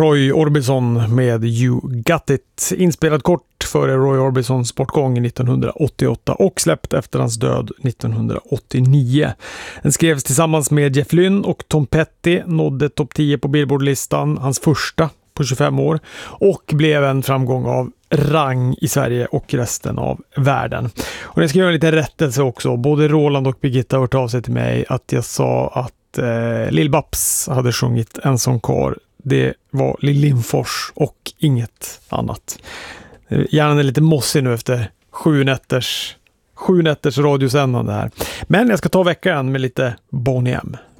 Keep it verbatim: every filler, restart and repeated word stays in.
Roy Orbison med You Got It, inspelad kort före Roy Orbisons bortgång nittonhundraåttioåtta och släppt efter hans död nittonhundraåttionio. Den skrevs tillsammans med Jeff Lynne och Tom Petty, nådde topp tio på Billboard-listan, hans första på tjugofem år, och blev en framgång av rang i Sverige och resten av världen. Och jag ska göra en liten rättelse också. Både Roland och Birgitta har hört av sig till mig att jag sa att eh, Lill Babs hade sjungit En sån kar. Det var Lill Lindfors och inget annat. Hjärnan är lite mossig nu efter sju nätters, sju nätters radiosändande här. Men jag ska ta veckan med lite Boney M.